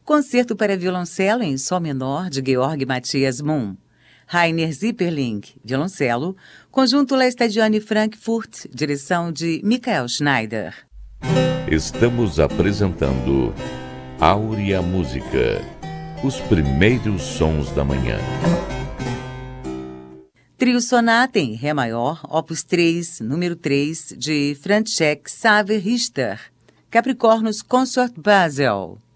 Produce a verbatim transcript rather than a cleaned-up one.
Concerto para violoncelo em Sol menor de Georg Matthias Mumm. Rainer Zipperling, violoncelo. Conjunto La Stagione Frankfurt, direção de Michael Schneider. Estamos apresentando Áurea Música, os primeiros sons da manhã. Trio Sonata em Ré maior, opus três, número três, de František Xaver Richter. Capricornus Consort Basel.